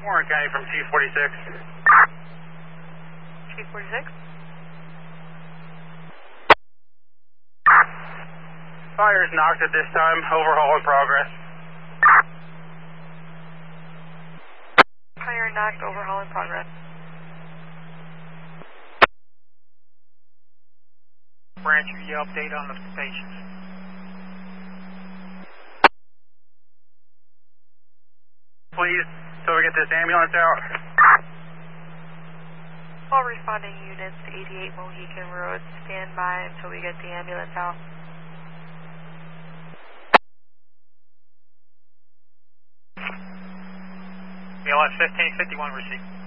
Warren County from Chief 46. Chief 46? Fire is knocked at this time. Overhaul in progress. Fire knocked, overhaul in progress. Branch, you update on the stations. Please, so we get this ambulance out. All responding units to 88 Mohican Road, stand by until we get the ambulance out. BLS 1551 received.